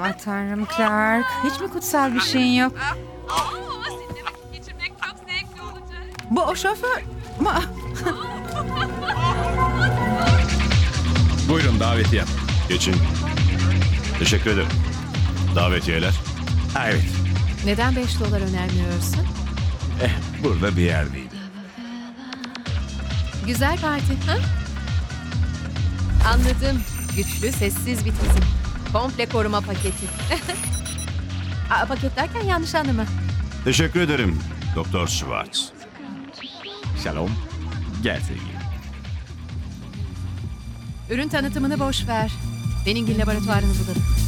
Tanrım Clark. Hiç mi kutsal bir şeyin yok? Hava sinirimi geçirmek çok zevkli olacak. Bu o şoför. Buyurun davetiye. Geçin. Teşekkür ederim. Davetiyeler. Evet. Neden 5 dolar önermiyorsun? Burada bir yerdeydi. Güzel parti, ha? Anladım. Güçlü, sessiz bir tizim. Komple koruma paketi. Paket derken yanlış anlama. Teşekkür ederim Doktor Schwartz. Shalom. Gel sevgilim. Ürün tanıtımını boş ver. Benning'in laboratuvarını bulalım.